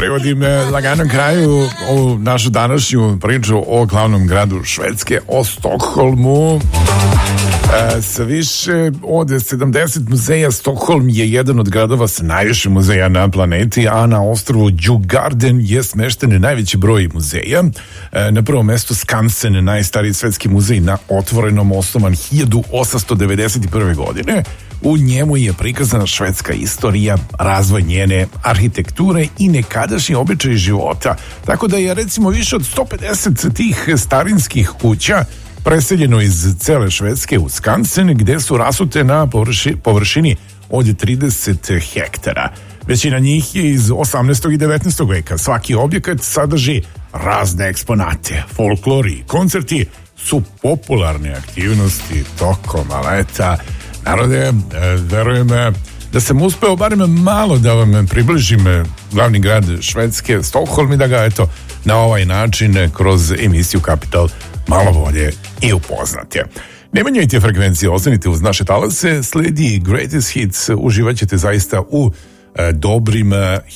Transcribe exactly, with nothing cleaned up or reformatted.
privodim laganom kraju ovu našu današnju priču o glavnom gradu Švedske, o Stokholmu. E, sa više od sedamdeset muzeja, Stokholm je jedan od gradova sa najviše muzeja na planeti, a na ostrvu Djurgården je smešten najveći broj muzeja. E, na prvom mestu Skansen, najstariji svetski muzej na otvorenom, osnovan hiljadu osamsto devedeset prve. godine. U njemu je prikazana švedska istorija, razvoj njene arhitekture i nekadašnji običaj života. Tako da je recimo više od sto pedeset tih starinskih kuća preseljeno iz cele Švedske u Skansen, gde su rasute na površi, površini od trideset hektara. Većina njih je iz osamnaestog i devetnaestog veka. Svaki objekat sadrži razne eksponate. Folklor i koncerti su popularne aktivnosti tokom leta. Narode, verujem da sam uspeo barem malo da vam približim glavni grad Švedske, Stokholm, i da ga eto na ovaj način kroz emisiju Kapital malo bolje i upoznate. Ne menjajte frekvencije, ostanite uz naše talase, sledi Greatest Hits, uživat ćete zaista u e, dobrim